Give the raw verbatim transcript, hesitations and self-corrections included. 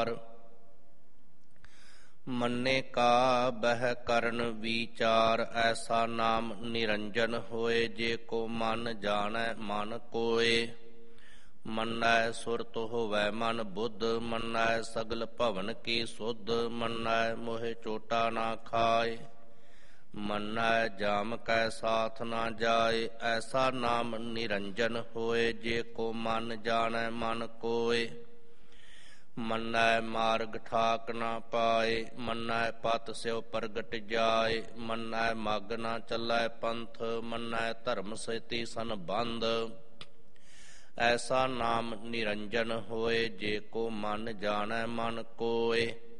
ਮੰਨੇ ਕਾ ਬਹਿ ਕਰਨ ਵਿਚਾਰ, ਐਸਾ ਨਾਮ ਨਿਰੰਜਨ ਹੋਏ। ਜੇ ਕੋ ਮਨ ਜਾਣੈ ਮਨ ਕੋਏ, ਮੰਨੈ ਸੁਰਤ ਹੋਵੈ ਮਨ ਬੁੱਧ। ਮੰਨੈ ਸਗਲ ਭਵਨ ਕੀ ਸੁਧ, ਮੰਨੈ ਮੋਹਿ ਚੋਟਾ ਨਾ ਖਾਏ। ਮੰਨੈ ਜਾਮ ਕੈ ਸਾਥ ਨਾ ਜਾਏ, ਐਸਾ ਨਾਮ ਨਿਰੰਜਨ ਹੋਏ। ਜੇ ਕੋ ਮਨ ਜਾਣੈ ਮਨ ਕੋਏ, ਮੰਨੈ ਮਾਰਗ ਠਾਕ ਨਾ ਪਾਏ। ਮੰਨੈ ਪਤ ਸਿਉ ਪ੍ਰਗਟ ਜਾਏ, ਮੰਨੈ ਮਗ ਨਾ ਚੱਲੈ ਪੰਥ। ਮੰਨੈ ਧਰਮ ਸੇਤੀ ਸੰਬੰਧ, ਐਸਾ ਨਾਮ ਨਿਰੰਜਨ ਹੋਏ। ਜੇ ਕੋ ਮਨ ਜਾਣੈ ਮਨ ਕੋਏ।